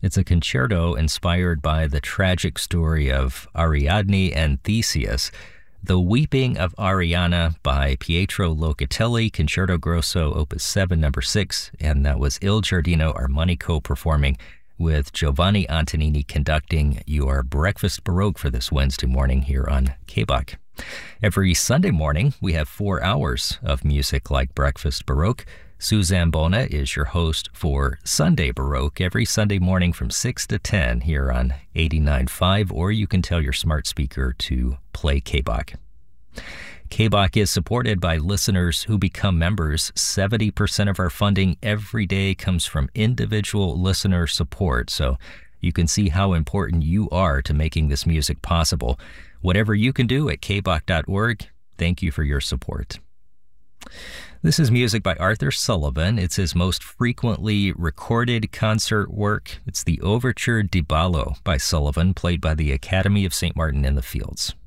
It's a concerto inspired by the tragic story of Ariadne and Theseus. The Weeping of Arianna by Pietro Locatelli, Concerto Grosso, Opus 7, number 6, and that was Il Giardino Armonico performing with Giovanni Antonini conducting your Breakfast Baroque for this Wednesday morning here on KBOC. Every Sunday morning, we have 4 hours of music like Breakfast Baroque. Suzanne Bona is your host for Sunday Baroque every Sunday morning from 6 to 10 here on 89.5, or you can tell your smart speaker to play KBOC. KBOC is supported by listeners who become members. 70% of our funding every day comes from individual listener support, so you can see how important you are to making this music possible. Whatever you can do at kboc.org, thank you for your support. This is music by Arthur Sullivan. It's his most frequently recorded concert work. It's the Overture di Ballo by Sullivan, played by the Academy of St. Martin in the Fields.